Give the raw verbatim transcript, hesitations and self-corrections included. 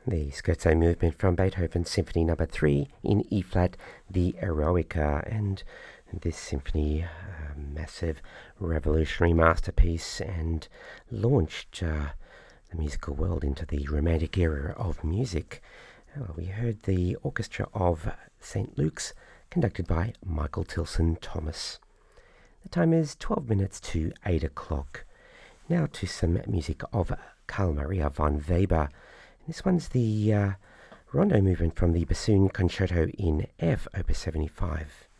The scherzo movement from Beethoven's Symphony Number Three in E flat, the Eroica, and this symphony, a massive revolutionary masterpiece, and launched uh, the musical world into the Romantic era of music. Uh, we heard the orchestra of Saint Luke's, conducted by Michael Tilson Thomas. The time is twelve minutes to eight o'clock. Now to some music of Carl Maria von Weber. This one's the uh, rondo movement from the bassoon concerto in F, opus seventy-five.